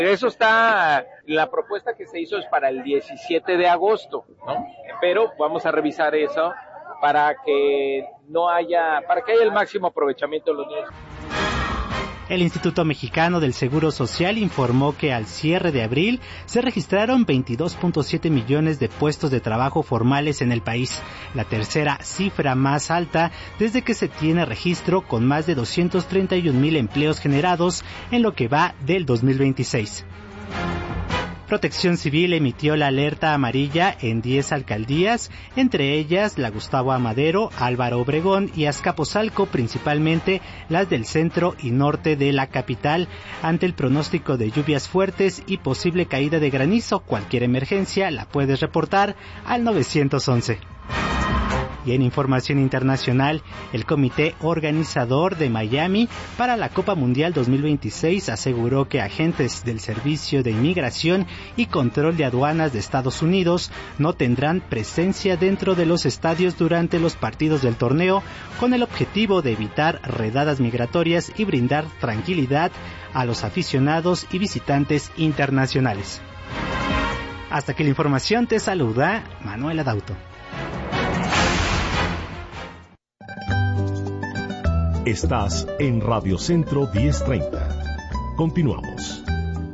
Eso está, la propuesta que se hizo es para el 17 de agosto, ¿no? Pero vamos a revisar eso para que haya el máximo aprovechamiento de los niños. El Instituto Mexicano del Seguro Social informó que al cierre de abril se registraron 22.7 millones de puestos de trabajo formales en el país, la tercera cifra más alta desde que se tiene registro, con más de 231,000 empleos generados en lo que va del 2026. Protección Civil emitió la alerta amarilla en 10 alcaldías, entre ellas la Gustavo Amadero, Álvaro Obregón y Azcapotzalco, principalmente las del centro y norte de la capital, ante el pronóstico de lluvias fuertes y posible caída de granizo. Cualquier emergencia la puedes reportar al 911. Y en información internacional, el comité organizador de Miami para la Copa Mundial 2026 aseguró que agentes del Servicio de Inmigración y Control de Aduanas de Estados Unidos no tendrán presencia dentro de los estadios durante los partidos del torneo, con el objetivo de evitar redadas migratorias y brindar tranquilidad a los aficionados y visitantes internacionales. Hasta aquí la información, te saluda Manuel Adauto. Estás en Radio Centro 1030. Continuamos.